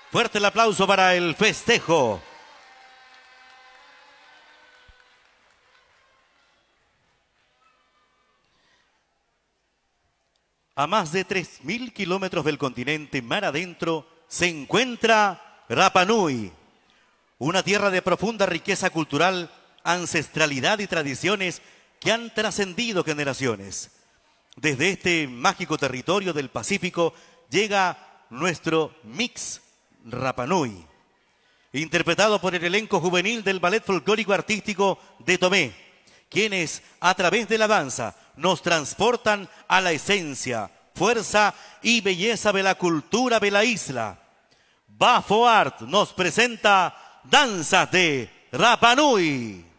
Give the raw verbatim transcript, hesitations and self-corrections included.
Fuerte el aplauso para el festejo. A más de tres mil kilómetros del continente mar adentro se encuentra Rapa Nui, una tierra de profunda riqueza cultural, ancestralidad y tradiciones que han trascendido generaciones. Desde este mágico territorio del Pacífico llega nuestro Mix Rapa Nui, interpretado por el elenco juvenil del Ballet Folclórico Artístico de Tomé, quienes a través de la danza nos transportan a la esencia, fuerza y belleza de la cultura de la isla. Bafo Art nos presenta Danzas de Rapa Nui.